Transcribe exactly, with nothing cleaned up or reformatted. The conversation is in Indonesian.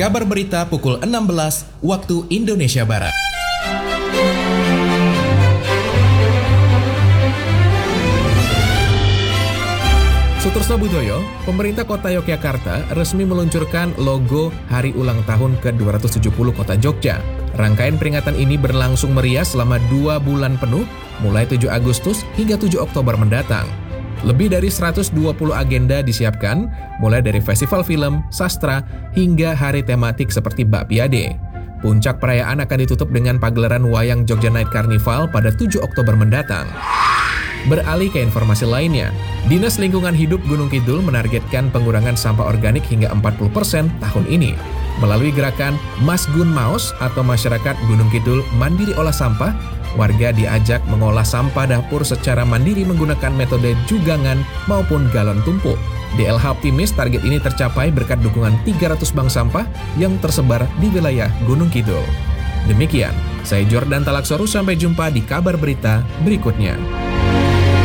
Kabar Berita pukul enam belas waktu Indonesia Barat. Sutorsno Budoyo, pemerintah kota Yogyakarta resmi meluncurkan logo Hari Ulang Tahun ke dua ratus tujuh puluh Kota Jogja. Rangkaian peringatan ini berlangsung meriah selama dua bulan penuh, mulai tujuh Agustus hingga tujuh Oktober mendatang. Lebih dari seratus dua puluh agenda disiapkan, mulai dari festival film, sastra, hingga hari tematik seperti Bakpiade. Puncak perayaan akan ditutup dengan pagelaran Wayang Jogja Night Carnival pada tujuh Oktober mendatang. Beralih ke informasi lainnya, Dinas Lingkungan Hidup Gunung Kidul menargetkan pengurangan sampah organik hingga empat puluh persen tahun ini. Melalui gerakan Masgun Maos atau Masyarakat Gunung Kidul Mandiri Olah Sampah, warga diajak mengolah sampah dapur secara mandiri menggunakan metode jugangan maupun galon tumpuk. D L H optimis target ini tercapai berkat dukungan tiga ratus bank sampah yang tersebar di wilayah Gunung Kidul. Demikian, saya Jordan Talaksoru, sampai jumpa di kabar berita berikutnya.